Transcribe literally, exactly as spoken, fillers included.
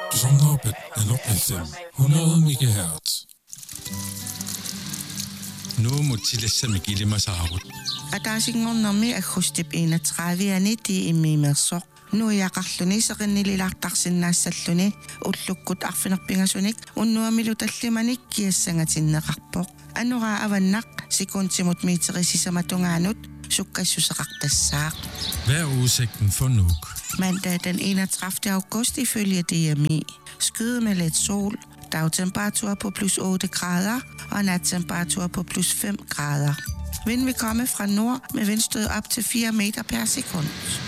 Zonderpet eller F M hundrede megahertz. Nu må tillæsse gille mig saarut. Ataasinngornermi agustip enogtredive ti immimersoq nu yaqarluni seqinnilartarsinnaassalluni ullukkut arfinerpingasunik unnuamilu tallimanik kiassangatinneqarpoq anura avannaq sekuntimut meterisisamatugaanut sukkassuseqartassaaq. Hvad er udsigten for Nuuk? Mandag den enogtredivte august ifølge D M I. Skyde med lidt sol, dagtemperatur på plus otte grader og nattemperatur på plus fem grader. Vind vil komme fra nord med vindstød op til fire meter per sekund.